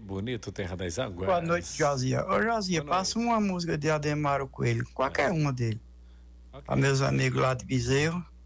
bonito, Terra das Águas. Boa noite, Josia. Ô, Josia, Boa passa noite. uma música de Ademaro Coelho, qualquer uma dele, Ok. para meus amigos lá de Bezerro.